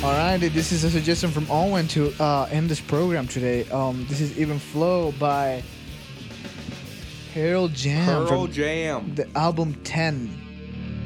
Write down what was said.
Alrighty, this is a suggestion from Owen to end this program today. This is Even Flow by Pearl Jam Pearl from Jam. the album 10.